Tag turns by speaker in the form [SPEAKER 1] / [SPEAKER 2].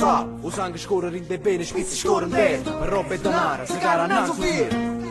[SPEAKER 1] sa, o sangue scorre in de bene, spizzi scorre in verde, per roba e denaro, se gara non so vero.